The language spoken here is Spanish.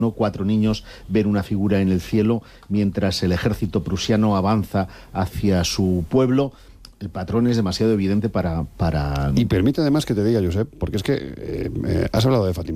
4 niños ven una figura en el cielo mientras el ejército prusiano avanza hacia su pueblo. El patrón es demasiado evidente para... Y permite además que te diga, Josep, porque es que has hablado de Fátima.